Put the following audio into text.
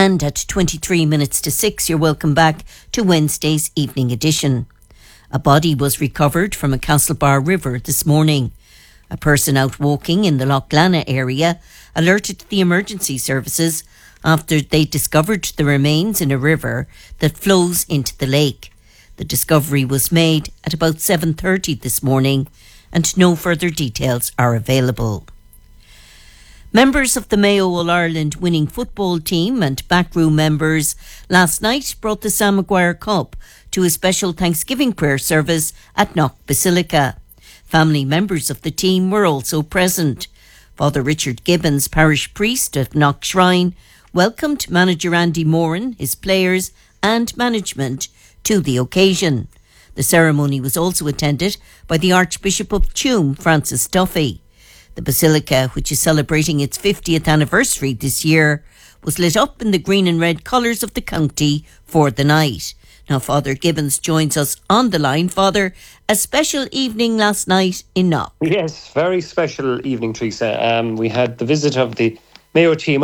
And at 23 minutes to 6, you're welcome back to Wednesday's evening edition. A body was recovered from a Castlebar river this morning. A person out walking in the Lough Lana area alerted the emergency services after they discovered the remains in a river that flows into the lake. The discovery was made at about 7:30 this morning and no further details are available. Members of the Mayo All-Ireland winning football team and backroom members last night brought the Sam Maguire Cup to a special Thanksgiving prayer service at Knock Basilica. Family members of the team were also present. Father Richard Gibbons, parish priest of Knock Shrine, welcomed manager Andy Moran, his players and management to the occasion. The ceremony was also attended by the Archbishop of Tuam, Francis Duffy. The Basilica, which is celebrating its 50th anniversary this year, was lit up in the green and red colours of the county for the night. Now, Father Gibbons joins us on the line. Father, a special evening last night in Knock. Yes, very special evening, Teresa. We had the visit of the Mayo team.